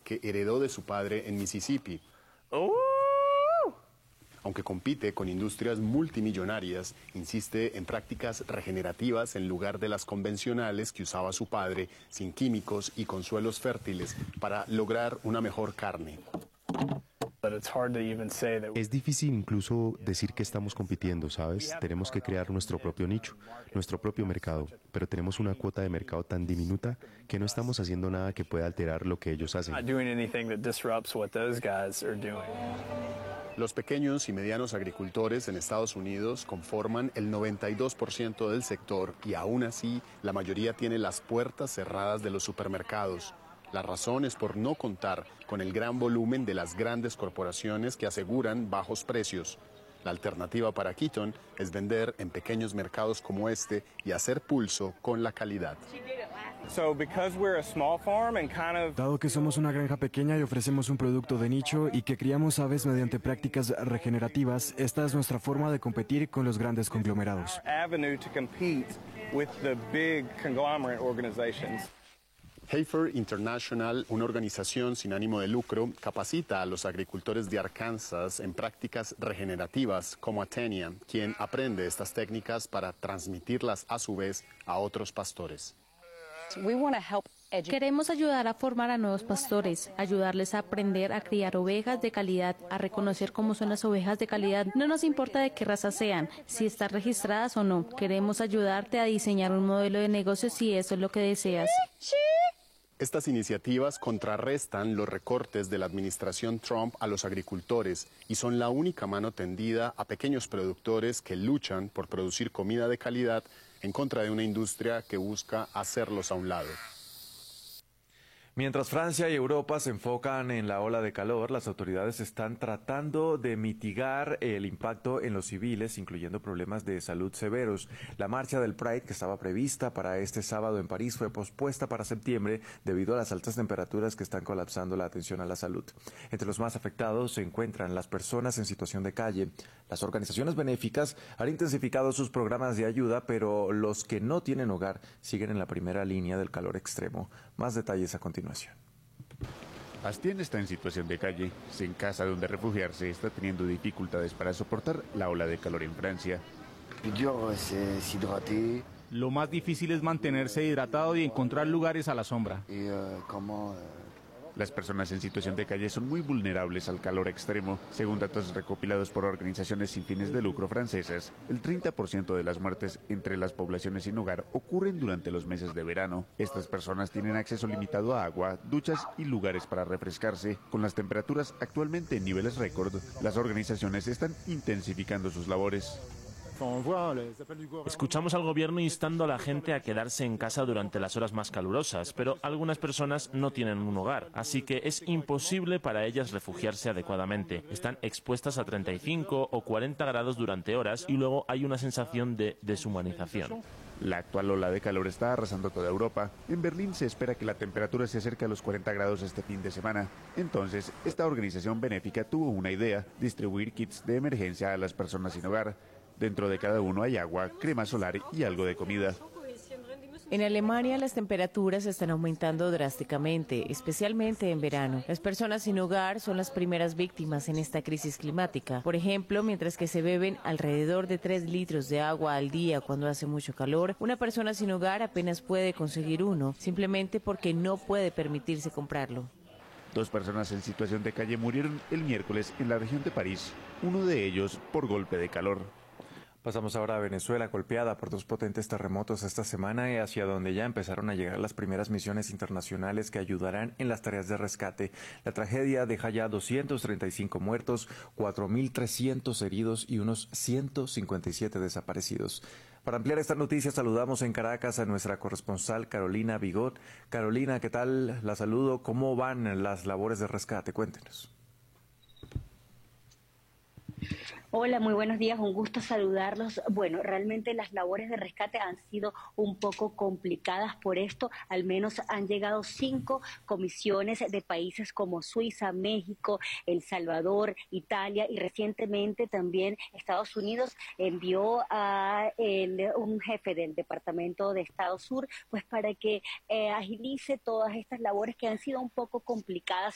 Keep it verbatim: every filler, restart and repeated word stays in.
que heredó de su padre en Mississippi. ¡Uh! Aunque compite con industrias multimillonarias, insiste en prácticas regenerativas en lugar de las convencionales que usaba su padre, sin químicos y con suelos fértiles, para lograr una mejor carne. Es difícil incluso decir que estamos compitiendo, ¿sabes? Tenemos que crear nuestro propio nicho, nuestro propio mercado, pero tenemos una cuota de mercado tan diminuta que no estamos haciendo nada que pueda alterar lo que ellos hacen. Los pequeños y medianos agricultores en Estados Unidos conforman el noventa y dos por ciento del sector y aún así la mayoría tiene las puertas cerradas de los supermercados. La razón es por no contar con el gran volumen de las grandes corporaciones que aseguran bajos precios. La alternativa para Keaton es vender en pequeños mercados como este y hacer pulso con la calidad. Dado que somos una granja pequeña y ofrecemos un producto de nicho y que criamos aves mediante prácticas regenerativas, esta es nuestra forma de competir con los grandes conglomerados. Heifer International, una organización sin ánimo de lucro, capacita a los agricultores de Arkansas en prácticas regenerativas como Atenia, quien aprende estas técnicas para transmitirlas a su vez a otros pastores. Queremos ayudar a formar a nuevos pastores, ayudarles a aprender a criar ovejas de calidad, a reconocer cómo son las ovejas de calidad. No nos importa de qué raza sean, si están registradas o no. Queremos ayudarte a diseñar un modelo de negocio si eso es lo que deseas. Estas iniciativas contrarrestan los recortes de la administración Trump a los agricultores y son la única mano tendida a pequeños productores que luchan por producir comida de calidad en contra de una industria que busca hacerlos a un lado. Mientras Francia y Europa se enfocan en la ola de calor, las autoridades están tratando de mitigar el impacto en los civiles, incluyendo problemas de salud severos. La marcha del Pride, que estaba prevista para este sábado en París, fue pospuesta para septiembre debido a las altas temperaturas que están colapsando la atención a la salud. Entre los más afectados se encuentran las personas en situación de calle. Las organizaciones benéficas han intensificado sus programas de ayuda, pero los que no tienen hogar siguen en la primera línea del calor extremo. Más detalles a continuación. Bastien está en situación de calle, sin casa donde refugiarse, está teniendo dificultades para soportar la ola de calor en Francia. Lo más difícil es mantenerse hidratado y encontrar lugares a la sombra. Las personas en situación de calle son muy vulnerables al calor extremo. Según datos recopilados por organizaciones sin fines de lucro francesas, el treinta por ciento de las muertes entre las poblaciones sin hogar ocurren durante los meses de verano. Estas personas tienen acceso limitado a agua, duchas y lugares para refrescarse. Con las temperaturas actualmente en niveles récord, las organizaciones están intensificando sus labores. Escuchamos al gobierno instando a la gente a quedarse en casa durante las horas más calurosas, pero algunas personas no tienen un hogar, así que es imposible para ellas refugiarse adecuadamente. Están expuestas a treinta y cinco o cuarenta grados durante horas y luego hay una sensación de deshumanización. La actual ola de calor está arrasando toda Europa. En Berlín se espera que la temperatura se acerque a los cuarenta grados este fin de semana. Entonces, esta organización benéfica tuvo una idea: distribuir kits de emergencia a las personas sin hogar. Dentro de cada uno hay agua, crema solar y algo de comida. En Alemania las temperaturas están aumentando drásticamente, especialmente en verano. Las personas sin hogar son las primeras víctimas en esta crisis climática. Por ejemplo, mientras que se beben alrededor de tres litros de agua al día cuando hace mucho calor, una persona sin hogar apenas puede conseguir uno, simplemente porque no puede permitirse comprarlo. Dos personas en situación de calle murieron el miércoles en la región de París, uno de ellos por golpe de calor. Pasamos ahora a Venezuela, golpeada por dos potentes terremotos esta semana y hacia donde ya empezaron a llegar las primeras misiones internacionales que ayudarán en las tareas de rescate. La tragedia deja ya doscientos treinta y cinco muertos, cuatro mil trescientos heridos y unos ciento cincuenta y siete desaparecidos. Para ampliar esta noticia saludamos en Caracas a nuestra corresponsal Carolina Bigot. Carolina, ¿qué tal? La saludo. ¿Cómo van las labores de rescate? Cuéntenos. Hola, muy buenos días, un gusto saludarlos. Bueno, realmente las labores de rescate han sido un poco complicadas por esto. Al menos han llegado cinco comisiones de países como Suiza, México, El Salvador, Italia y recientemente también Estados Unidos envió a el, un jefe del Departamento de Estado Sur pues para que eh, agilice todas estas labores que han sido un poco complicadas